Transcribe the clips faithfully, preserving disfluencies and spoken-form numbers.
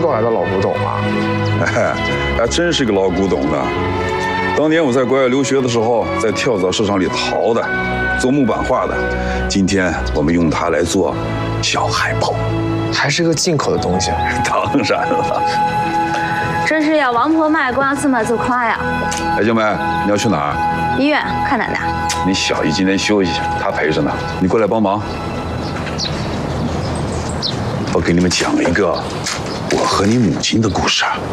过来的老古董啊！ 哎，还真是个老古董呢。当年我在国外留学的时候，在跳蚤市场里淘的，做木板画的。今天我们用它来做小海豹， 还是个进口的东西。 当然了。 这是要王婆卖，光要自卖自夸呀！ 哎，小梅，你要去哪儿？ 医院看奶奶。 你小姨今天休息，她陪着呢，你过来帮忙。我给你们讲一个我和你母亲的故事啊。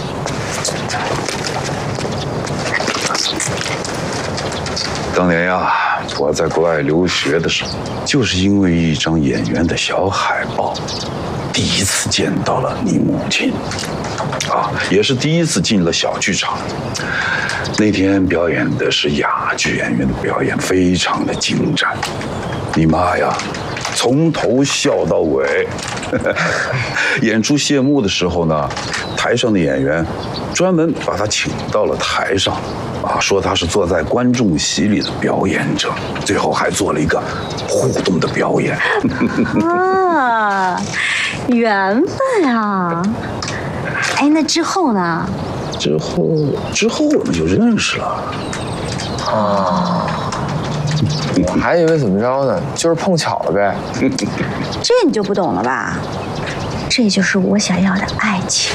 当年呀，我在国外留学的时候，就是因为一张演员的小海报，第一次见到了你母亲，啊，也是第一次进了小剧场。那天表演的是哑剧演员的表演，非常的精湛。你妈呀，从头笑到尾。演出谢幕的时候呢，台上的演员专门把她请到了台上，啊，说她是坐在观众席里的表演者，最后还做了一个互动的表演。 啊，缘分啊！哎，那之后呢？ 之后，之后我们就认识了。 啊，我还以为怎么着呢，就是碰巧了呗。 这你就不懂了吧？这就是我想要的爱情。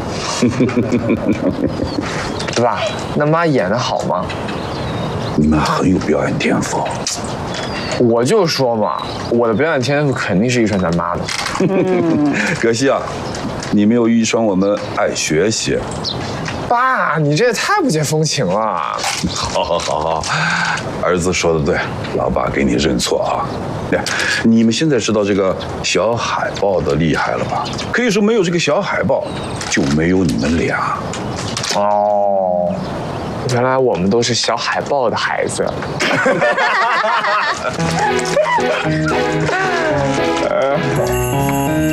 对吧？那妈演得好吗？ 你们很有表演天赋。 我就说嘛，我的表演天赋肯定是遗传咱妈的。 嗯， 可惜啊，你没有遗传我们爱学习。 爸，你这也太不解风情了。 好，好，好，好，儿子说的对，老爸给你认错啊。你们现在知道这个小海豹的厉害了吧？可以说没有这个小海豹，就没有你们俩。 哦，原来我们都是小海豹的孩子。